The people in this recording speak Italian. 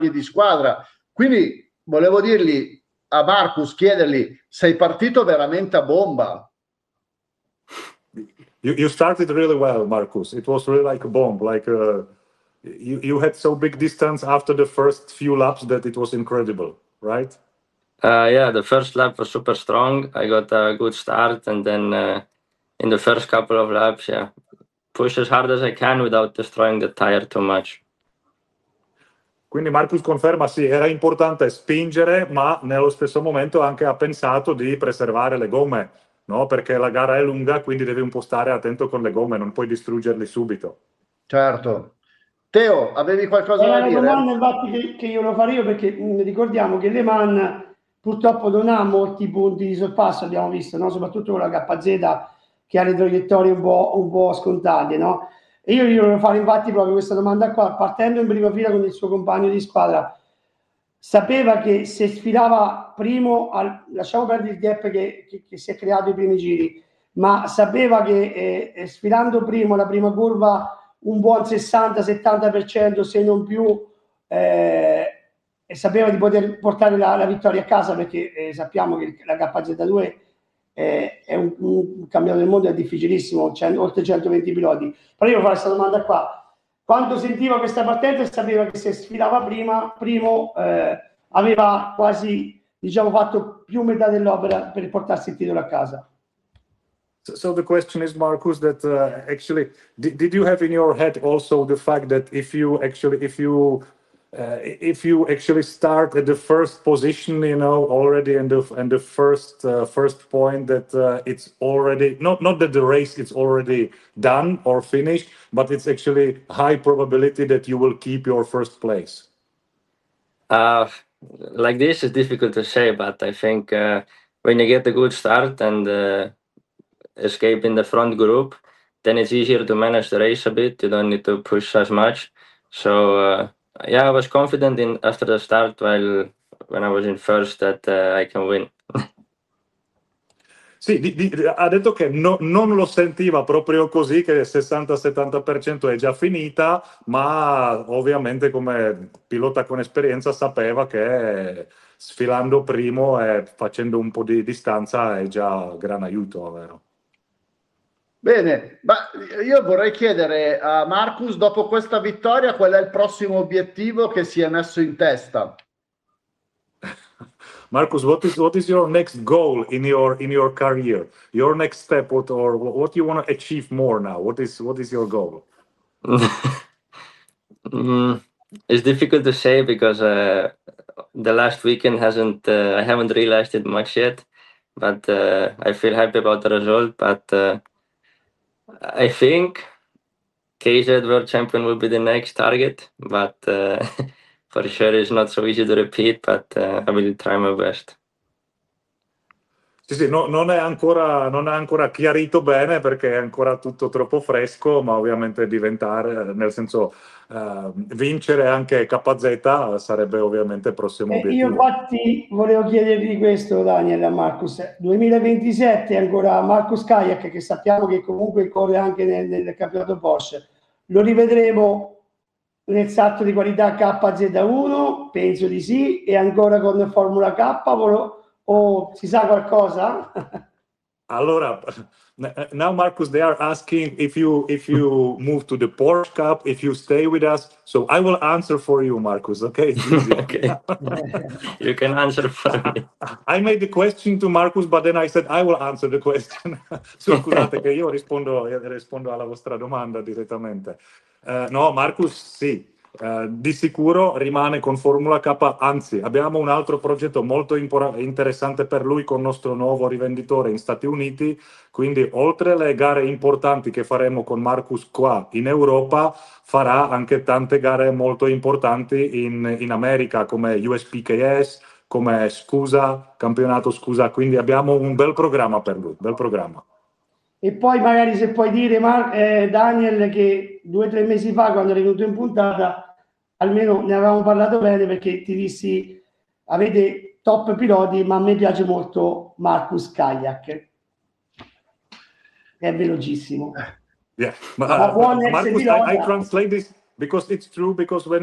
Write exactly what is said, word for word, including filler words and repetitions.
di squadra. Quindi volevo dirgli a Marcus, chiedergli, sei partito veramente a bomba. You, you started really well, Marcus. It was really like a bomb. Like uh, you, you had so big distance after the first few laps that it was incredible, right? Uh, yeah, the first lap was super strong. I got a good start, and then uh, in the first couple of laps, yeah, push as hard as I can without destroying the tire too much. Quindi Marcus conferma, sì, era importante spingere, ma nello stesso momento anche ha pensato di preservare le gomme, no? Perché la gara è lunga, quindi devi un po' stare attento con le gomme, non puoi distruggerli subito. Certo. Teo, avevi qualcosa Era da una dire? domanda infatti che, che io lo farò io, perché mh, ricordiamo che Le Mans purtroppo non ha molti punti di sorpasso, abbiamo visto, no? Soprattutto con la K Z che ha le traiettorie un po', un po' scontate, no? E io gli volevo fare infatti proprio questa domanda qua, partendo in prima fila con il suo compagno di squadra. Sapeva che se sfilava primo, al, lasciamo perdere il gap che, che, che si è creato i primi giri, ma sapeva che eh, sfilando primo la prima curva un buon sessanta settanta per cento se non più, eh, e sapeva di poter portare la, la vittoria a casa, perché eh, sappiamo che la K Z due eh, è un, un campionato del mondo, è difficilissimo, c'è oltre centoventi piloti. Però io farò questa domanda qua: quando sentiva questa partenza e sapeva che se sfilava prima, primo eh, aveva quasi, diciamo, fatto più metà dell'opera per portarsi il titolo a casa. So, so the question is, Marcus, that uh, actually, did, did you have in your head also the fact that if you actually, if you, uh, if you actually start at the first position, you know, already in the and the first uh, first point, that uh, it's already not not that the race is already done or finished, but it's actually high probability that you will keep your first place? Uh, like this is difficult to say, but I think uh, when you get a good start and uh, escape in the front group, then it's easier to manage the race a bit. You don't need to push as much. So uh, yeah, I was confident in after the start, while when I was in first, that uh, I can win. Sì, di, di, ha detto che no, non lo sentiva proprio così, che il sessanta settanta per cento è già finita, ma ovviamente come pilota con esperienza sapeva che sfilando primo e facendo un po' di distanza è già gran aiuto, vero? Bene, ma io vorrei chiedere a Marcus, dopo questa vittoria, qual è il prossimo obiettivo che si è messo in testa? Marcus, what is what is your next goal in your in your career? Your next step, what or what you want to achieve more now? What is what is your goal? mm, it's difficult to say because uh, the last weekend hasn't. Uh, I haven't realized it much yet, but uh, I feel happy about the result. But uh, I think K Z World Champion will be the next target, but uh, for sure it's not so easy to repeat, but uh, I will try my best. Sì, sì, no, non è ancora non è ancora chiarito bene perché è ancora tutto troppo fresco, ma ovviamente diventare, nel senso uh, vincere anche K Z sarebbe ovviamente il prossimo Eh, obiettivo. io infatti volevo chiedervi questo, Daniel, a Marcus. duemilaventisette ancora Marcus Kayak, che sappiamo che comunque corre anche nel, nel campionato Porsche. Lo rivedremo nel salto di qualità K Z uno? Penso di sì. E ancora con Formula K? O, o si sa qualcosa? Allora, now Marcus, they are asking if you if you move to the Porsche Cup, if you stay with us. So I will answer for you, Marcus. Okay, it's easy. Okay, you can answer for me. I made the question to Marcus, but then I said I will answer the question. So, scusate che io rispondo, rispondo alla vostra domanda direttamente. Uh, no, Marcus, sì. Uh, di sicuro rimane con Formula K, anzi abbiamo un altro progetto molto interessante per lui con il nostro nuovo rivenditore in Stati Uniti, quindi oltre alle gare importanti che faremo con Marcus qua in Europa, farà anche tante gare molto importanti in, in America come U S P K S, come Scusa, campionato Scusa, quindi abbiamo un bel programma per lui, bel programma. E poi magari se puoi dire, Mar- eh, Daniel, che due o tre mesi fa, quando eri venuto in puntata, almeno ne avevamo parlato bene, perché ti dissi, avete top piloti, ma a me piace molto Marcus Kayak. È velocissimo. Yeah, ma, uh, Marcus, I, I translate this because it's true, because when